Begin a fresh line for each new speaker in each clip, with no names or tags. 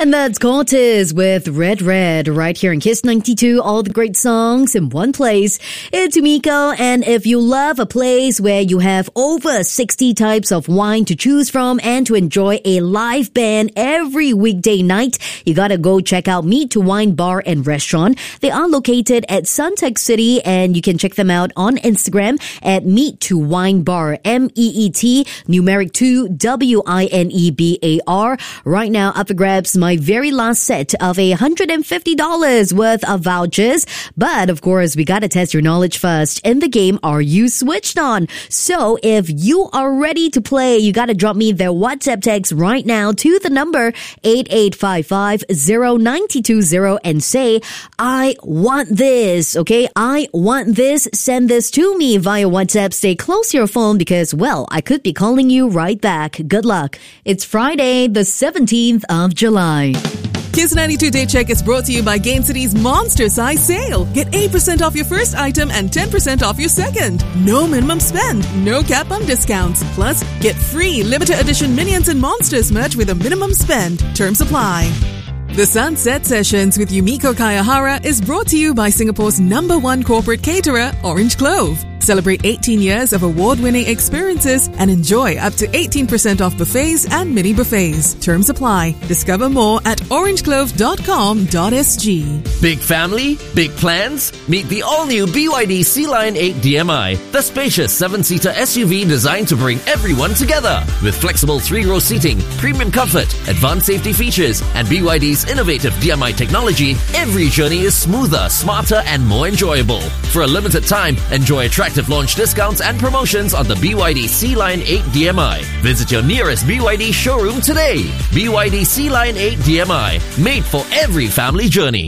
And that's Cortez with Red Red right here in Kiss 92. All the great songs in one place. It's Umiko, and if you love a place where you have over 60 types of wine to choose from and to enjoy a live band every weekday night, you gotta go check out Meet to Wine Bar and Restaurant. They are located at Suntec City, and you can check them out on Instagram at Meet to Wine Bar, MEET, numeric 2, WINEBAR. Right now, up for grabs, my very last set of $150 worth of vouchers. But of course, we gotta test your knowledge first. In the game, are you switched on? So if you are ready to play, you gotta drop me their WhatsApp text right now to the number 8855-0920 and say, I want this, okay? I want this. Send this to me via WhatsApp. Stay close to your phone because, well, I could be calling you right back. Good luck. It's Friday, the 17th of July.
Kiss 92 Day Check is brought to you by Gain City's Monster Size Sale. Get 8% off your first item and 10% off your second. No minimum spend, no cap on discounts. Plus, get free limited edition Minions and Monsters merch with a minimum spend. Terms apply. The Sunset Sessions with Yumiko Kayahara is brought to you by Singapore's #1 corporate caterer, Orange Clove. Celebrate 18 years of award-winning experiences and enjoy up to 18% off buffets and mini buffets. Terms apply. Discover more at orangeclove.com.sg.
Big family? Big plans? Meet the all-new BYD Sea-Line 8 DMI, the spacious 7-seater SUV designed to bring everyone together. With flexible 3-row seating, premium comfort, advanced safety features, and BYD's innovative DMI technology, every journey is smoother, smarter, and more enjoyable. For a limited time, enjoy attractive launch discounts and promotions on the BYD Sea-Line 8 DMI. Visit your nearest BYD showroom today. BYD Sea-Line 8 DMI, made for every family journey.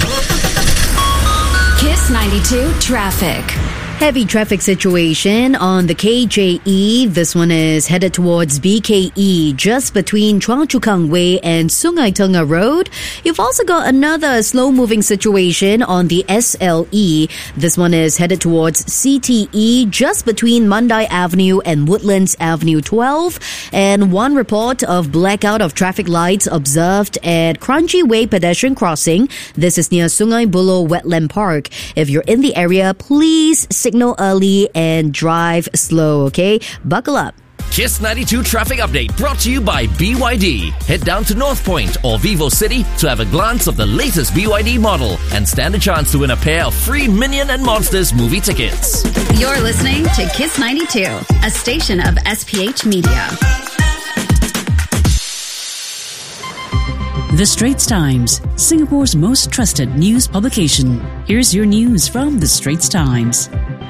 Kiss 92 Traffic.
Heavy traffic situation on the KJE. This one is headed towards BKE, just between Choa Chu Kang Way and Sungai Tengah Road. You've also got another slow-moving situation on the SLE. This one is headed towards CTE, just between Mandai Avenue and Woodlands Avenue 12. And one report of blackout of traffic lights observed at Kranji Way pedestrian crossing. This is near Sungai Buloh Wetland Park. If you're in the area, please signal early and drive slow, okay? Buckle up.
Kiss 92 Traffic Update brought to you by BYD. Head down to North Point or Vivo City to have a glance of the latest BYD model and stand a chance to win a pair of free Minion and Monsters movie tickets.
You're listening to Kiss 92, a station of SPH Media.
The Straits Times, Singapore's most trusted news publication. Here's your news from The Straits Times.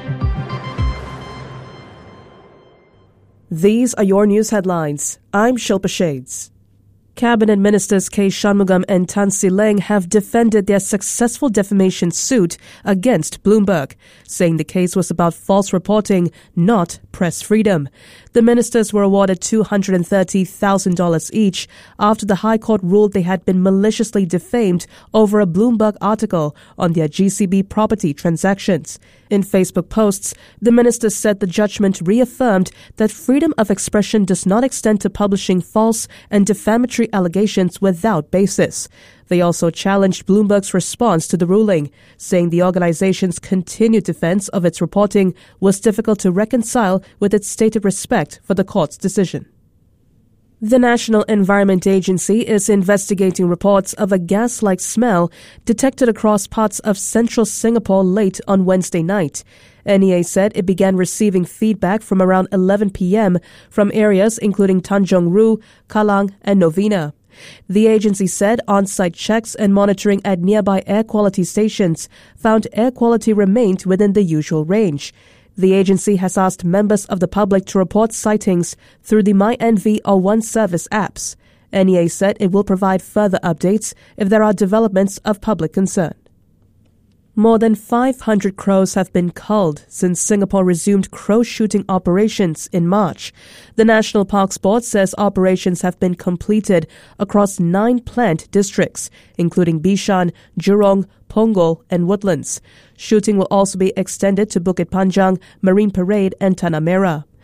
These are your news headlines. I'm Shilpa Shades. Cabinet Ministers K. Shanmugam and Tan See Leng have defended their successful defamation suit against Bloomberg, saying the case was about false reporting, not press freedom. The ministers were awarded $230,000 each after the High Court ruled they had been maliciously defamed over a Bloomberg article on their GCB property transactions. In Facebook posts, the ministers said the judgment reaffirmed that freedom of expression does not extend to publishing false and defamatory allegations without basis. They also challenged Bloomberg's response to the ruling, saying the organization's continued defense of its reporting was difficult to reconcile with its stated respect for the court's decision. The National Environment Agency is investigating reports of a gas-like smell detected across parts of central Singapore late on Wednesday night. NEA said it began receiving feedback from around 11 p.m. from areas including Tanjong Rhu, Kallang and Novena. The agency said on-site checks and monitoring at nearby air quality stations found air quality remained within the usual range. The agency has asked members of the public to report sightings through the MyNV or One Service apps. NEA said it will provide further updates if there are developments of public concern. More than 500 crows have been culled since Singapore resumed crow shooting operations in March. The National Parks Board says operations have been completed across 9 plant districts, including Bishan, Jurong, Punggol and Woodlands. Shooting will also be extended to Bukit Panjang, Marine Parade and Tanah Merah.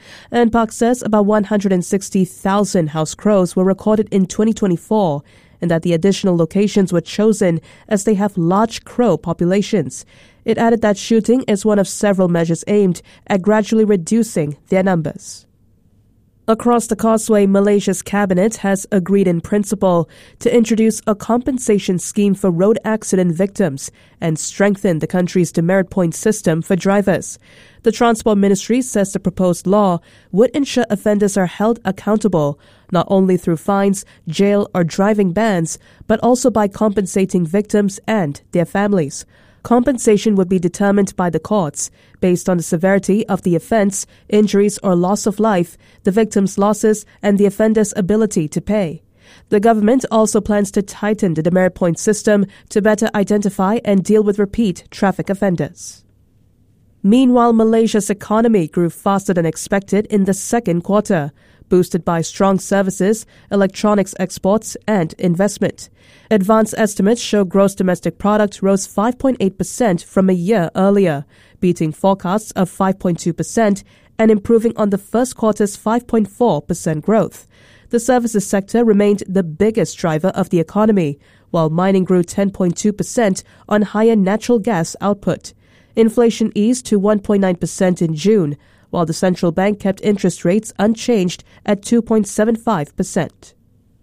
NParks says about 160,000 house crows were recorded in 2024 and that the additional locations were chosen as they have large crow populations. It added that shooting is one of several measures aimed at gradually reducing their numbers. Across the causeway, Malaysia's cabinet has agreed in principle to introduce a compensation scheme for road accident victims and strengthen the country's demerit point system for drivers. The Transport Ministry says the proposed law would ensure offenders are held accountable not only through fines, jail, or driving bans, but also by compensating victims and their families. Compensation would be determined by the courts based on the severity of the offence, injuries or loss of life, the victim's losses, and the offender's ability to pay. The government also plans to tighten the demerit point system to better identify and deal with repeat traffic offenders. Meanwhile, Malaysia's economy grew faster than expected in the second quarter, boosted by strong services, electronics exports, and investment. Advanced estimates show gross domestic product rose 5.8% from a year earlier, beating forecasts of 5.2% and improving on the first quarter's 5.4% growth. The services sector remained the biggest driver of the economy, while mining grew 10.2% on higher natural gas output. Inflation eased to 1.9% in June, while the central bank kept interest rates unchanged at 2.75%.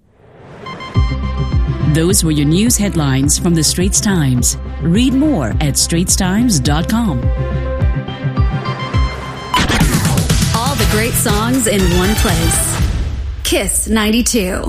Those were your news headlines from the Straits Times. Read more at straitstimes.com.
All the great songs in one place. Kiss 92.